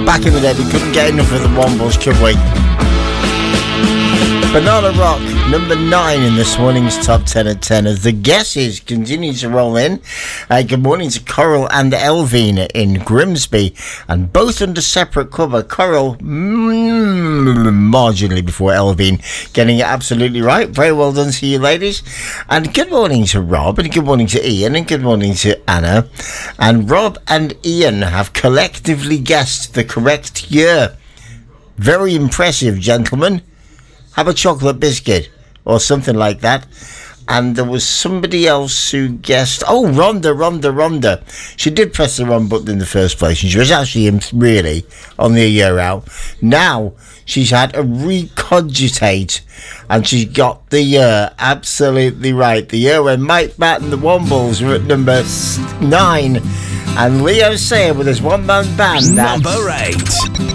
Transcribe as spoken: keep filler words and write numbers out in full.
Back in the day, we couldn't get enough of the Wombles, could we? Banana Rock, number nine in this morning's top ten at ten, as the guesses continue to roll in. Uh, good morning to Coral and Elvine in Grimsby, and both under separate cover. Coral mm, marginally before Elvine, getting it absolutely right. Very well done to you, ladies. And good morning to Rob, and good morning to Ian, and good morning to Anna. And Rob and Ian have collectively guessed the correct year. Very impressive, gentlemen. Have a chocolate biscuit or something like that. And there was somebody else who guessed. Oh, Rhonda, Rhonda, Rhonda. She did press the wrong button in the first place, and she was actually really only a year out. Now she's had a recogitate, and she's got the year absolutely right. The year when Mike Matt and the Wombles were at number nine, and Leo Sayer with his one-man band. Number eight.